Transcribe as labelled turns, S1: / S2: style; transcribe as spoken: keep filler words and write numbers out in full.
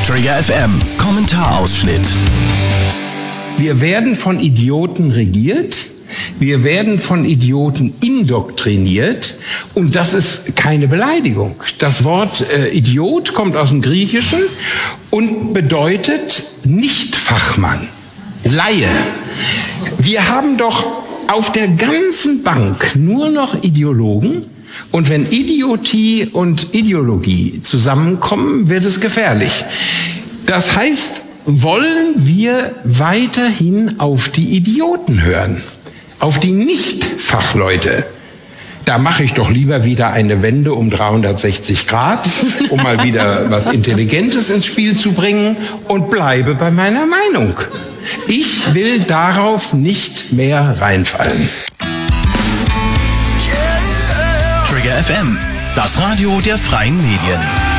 S1: Trigger F M, Kommentarausschnitt.
S2: Wir werden von Idioten regiert, wir werden von Idioten indoktriniert und das ist keine Beleidigung. Das Wort äh, Idiot kommt aus dem Griechischen und bedeutet Nicht-Fachmann, Laie. Wir haben doch auf der ganzen Bank nur noch Ideologen. Und wenn Idiotie und Ideologie zusammenkommen, wird es gefährlich. Das heißt, wollen wir weiterhin auf die Idioten hören, auf die Nicht-Fachleute? Da mache ich doch lieber wieder eine Wende um dreihundertsechzig Grad, um mal wieder was Intelligentes ins Spiel zu bringen und bleibe bei meiner Meinung. Ich will darauf nicht mehr reinfallen.
S1: Trigger F M, das Radio der freien Medien.